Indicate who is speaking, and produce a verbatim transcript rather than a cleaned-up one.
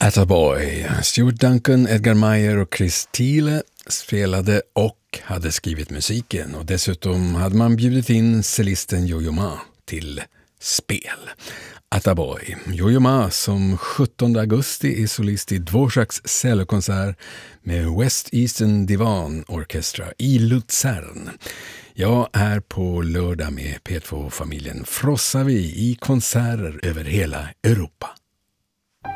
Speaker 1: Attaboy. Stuart Duncan, Edgar Meyer och Chris Thiele spelade och hade skrivit musiken. Och dessutom hade man bjudit in cellisten Yo-Yo Ma till spel. Attaboy. Yo-Yo Ma som sjuttonde augusti är solist i Dvoraks cellokonsert med West Eastern Divan Orchestra i Luzern. Jag är på lördag med P två-familjen Frossar vi i konserter över hela Europa.